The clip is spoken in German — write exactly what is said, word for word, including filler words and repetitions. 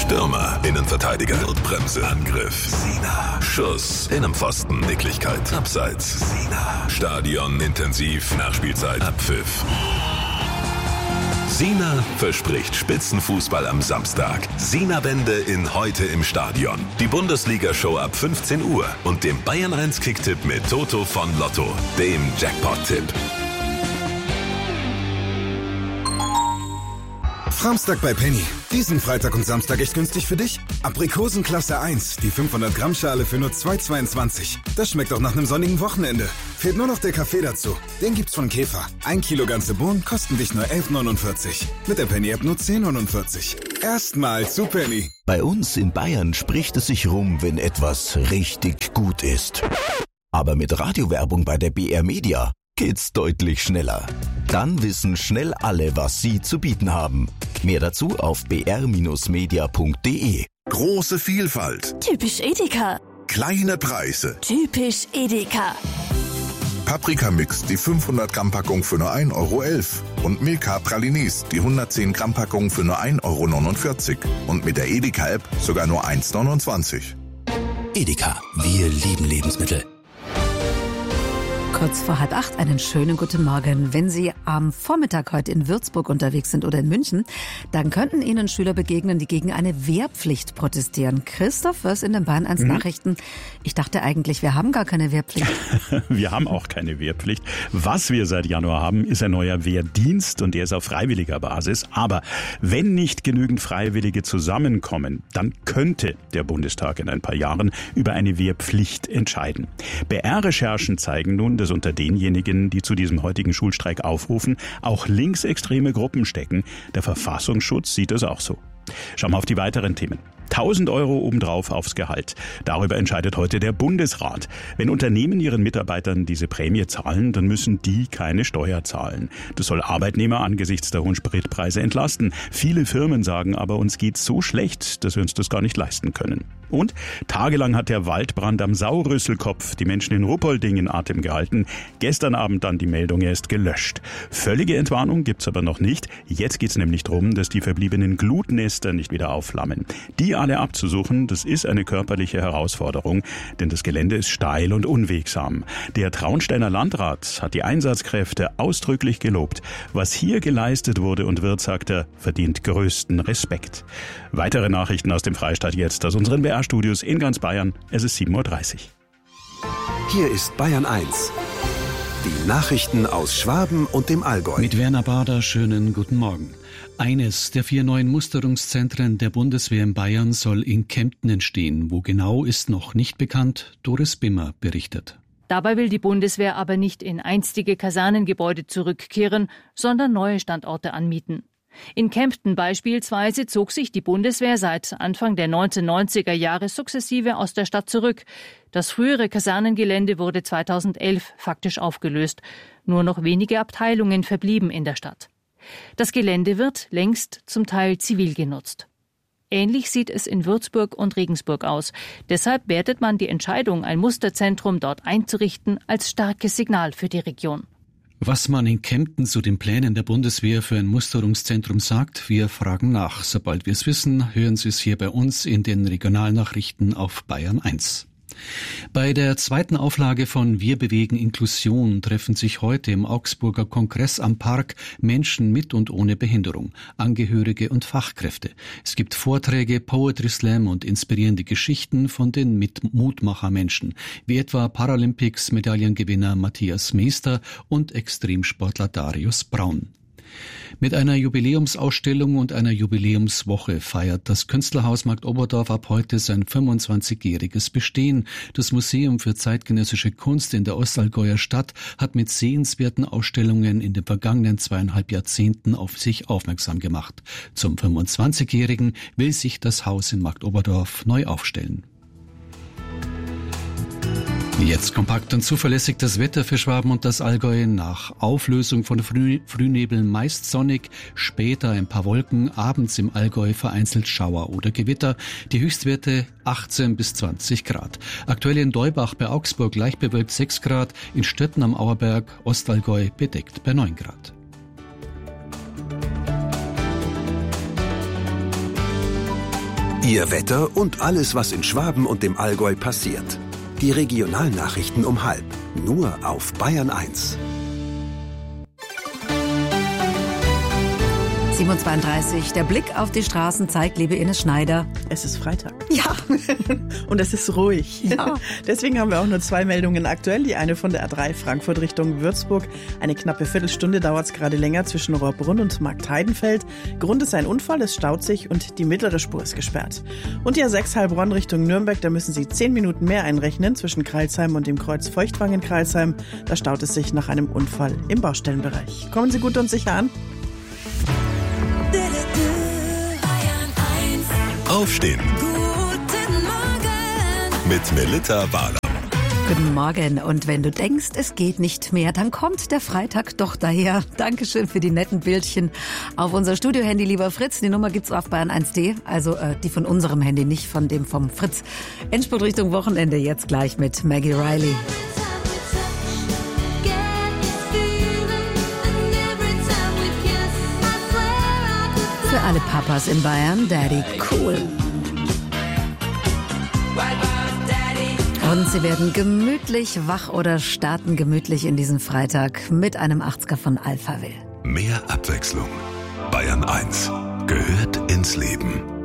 Stürmer, Innenverteidiger, Notbremse, Angriff, Sina, Schuss, Innenpfosten, Nicklichkeit, Abseits, Sina, Stadion, intensiv, Nachspielzeit, Abpfiff. Sina verspricht Spitzenfußball am Samstag. Sina-Wende in Heute im Stadion. Die Bundesliga-Show ab fünfzehn Uhr und dem Bayern eins Kicktipp mit Toto von Lotto, dem Jackpot-Tipp. Samstag bei Penny. Diesen Freitag und Samstag echt günstig für dich? Aprikosen Klasse eins, die fünfhundert Gramm Schale für nur zwei Euro zweiundzwanzig. Das schmeckt auch nach einem sonnigen Wochenende. Fehlt nur noch der Kaffee dazu. Den gibt's von Käfer. Ein Kilo ganze Bohnen kosten dich nur elf neunundvierzig. Mit der Penny-App nur zehn neunundvierzig. Erstmal zu Penny. Bei uns in Bayern spricht es sich rum, wenn etwas richtig gut ist. Aber mit Radiowerbung bei der B R Media geht's deutlich schneller. Dann wissen schnell alle, was sie zu bieten haben. Mehr dazu auf b r media punkt d e. Große Vielfalt. Typisch Edeka. Kleine Preise. Typisch Edeka. Paprikamix, die fünfhundert Gramm Packung für nur ein Euro elf. Und Milka Pralinis, die hundertzehn Gramm Packung für nur ein Euro neunundvierzig. Und mit der Edeka-App sogar nur eins Euro neunundzwanzig. Edeka, wir lieben Lebensmittel. Kurz vor halb acht, einen schönen guten Morgen. Wenn Sie am Vormittag heute in Würzburg unterwegs sind oder in München, dann könnten Ihnen Schüler begegnen, die gegen eine Wehrpflicht protestieren. Christoph, was in den Bayern eins mhm. Nachrichten? Ich dachte eigentlich, wir haben gar keine Wehrpflicht. Wir haben auch keine Wehrpflicht. Was wir seit Januar haben, ist ein neuer Wehrdienst und der ist auf freiwilliger Basis. Aber wenn nicht genügend Freiwillige zusammenkommen, dann könnte der Bundestag in ein paar Jahren über eine Wehrpflicht entscheiden. B R-Recherchen zeigen nun, dass unter denjenigen, die zu diesem heutigen Schulstreik aufrufen, auch linksextreme Gruppen stecken. Der Verfassungsschutz sieht es auch so. Schauen wir auf die weiteren Themen. tausend Euro obendrauf aufs Gehalt. Darüber entscheidet heute der Bundesrat. Wenn Unternehmen ihren Mitarbeitern diese Prämie zahlen, dann müssen die keine Steuer zahlen. Das soll Arbeitnehmer angesichts der hohen Spritpreise entlasten. Viele Firmen sagen aber, uns geht's so schlecht, dass wir uns das gar nicht leisten können. Und tagelang hat der Waldbrand am Saurüsselkopf die Menschen in Ruppolding in Atem gehalten. Gestern Abend dann die Meldung, er ist gelöscht. Völlige Entwarnung gibt's aber noch nicht. Jetzt geht's nämlich darum, dass die verbliebenen Glutnester nicht wieder aufflammen. Die alle abzusuchen, das ist eine körperliche Herausforderung, denn das Gelände ist steil und unwegsam. Der Traunsteiner Landrat hat die Einsatzkräfte ausdrücklich gelobt. Was hier geleistet wurde und wird, sagt er, verdient größten Respekt. Weitere Nachrichten aus dem Freistaat jetzt aus unseren B R-Studios in ganz Bayern. Es ist sieben Uhr dreißig. Hier ist Bayern eins. Die Nachrichten aus Schwaben und dem Allgäu. Mit Werner Bader, schönen guten Morgen. Eines der vier neuen Musterungszentren der Bundeswehr in Bayern soll in Kempten entstehen. Wo genau, ist noch nicht bekannt. Doris Bimmer berichtet. Dabei will die Bundeswehr aber nicht in einstige Kasernengebäude zurückkehren, sondern neue Standorte anmieten. In Kempten beispielsweise zog sich die Bundeswehr seit Anfang der neunzehnhundertneunziger Jahre sukzessive aus der Stadt zurück. Das frühere Kasernengelände wurde zweitausendelf faktisch aufgelöst. Nur noch wenige Abteilungen verblieben in der Stadt. Das Gelände wird längst zum Teil zivil genutzt. Ähnlich sieht es in Würzburg und Regensburg aus. Deshalb wertet man die Entscheidung, ein Musterzentrum dort einzurichten, als starkes Signal für die Region. Was man in Kempten zu den Plänen der Bundeswehr für ein Musterungszentrum sagt, wir fragen nach. Sobald wir es wissen, hören Sie es hier bei uns in den Regionalnachrichten auf Bayern eins. Bei der zweiten Auflage von Wir bewegen Inklusion treffen sich heute im Augsburger Kongress am Park Menschen mit und ohne Behinderung, Angehörige und Fachkräfte. Es gibt Vorträge, Poetry Slam und inspirierende Geschichten von den Mutmachermenschen, wie etwa Paralympics-Medaillengewinner Matthias Meester und Extremsportler Darius Braun. Mit einer Jubiläumsausstellung und einer Jubiläumswoche feiert das Künstlerhaus Markt Oberdorf ab heute sein fünfundzwanzigjähriges Bestehen. Das Museum für zeitgenössische Kunst in der Ostallgäuer Stadt hat mit sehenswerten Ausstellungen in den vergangenen zweieinhalb Jahrzehnten auf sich aufmerksam gemacht. Zum fünfundzwanzigjährigen will sich das Haus in Markt Oberdorf neu aufstellen. Jetzt kompakt und zuverlässig das Wetter für Schwaben und das Allgäu. Nach Auflösung von Früh- Frühnebel meist sonnig, später ein paar Wolken, abends im Allgäu vereinzelt Schauer oder Gewitter. Die Höchstwerte achtzehn bis zwanzig Grad. Aktuell in Deubach bei Augsburg leicht bewölkt sechs Grad, in Stötten am Auerberg, Ostallgäu bedeckt bei neun Grad. Ihr Wetter und alles, was in Schwaben und dem Allgäu passiert. Die Regionalnachrichten um halb. Nur auf Bayern eins. sieben Uhr zweiunddreißig. Der Blick auf die Straßen zeigt, liebe Ines Schneider. Es ist Freitag. Ja. Und es ist ruhig. Ja. Deswegen haben wir auch nur zwei Meldungen aktuell. Die eine von der A drei Frankfurt Richtung Würzburg. Eine knappe Viertelstunde dauert es gerade länger zwischen Rohrbrunn und Marktheidenfeld. Grund ist ein Unfall, es staut sich und die mittlere Spur ist gesperrt. Und die A sechs Heilbronn Richtung Nürnberg, da müssen Sie zehn Minuten mehr einrechnen zwischen Kreilsheim und dem Kreuz Feuchtwangen-Kreilsheim. Da staut es sich nach einem Unfall im Baustellenbereich. Kommen Sie gut und sicher an. Aufstehen. Guten Morgen. Mit Melitta Wahler. Guten Morgen. Und wenn du denkst, es geht nicht mehr, dann kommt der Freitag doch daher. Dankeschön für die netten Bildchen auf unser Studio-Handy, lieber Fritz. Die Nummer gibt's auf Bayern eins Punkt de, also äh, die von unserem Handy, nicht von dem vom Fritz. Endspurt Richtung Wochenende jetzt gleich mit Maggie Riley. Für alle Papas in Bayern, Daddy cool. Und sie werden gemütlich wach oder starten gemütlich in diesen Freitag mit einem achtziger von Alphaville. Mehr Abwechslung. Bayern eins gehört ins Leben.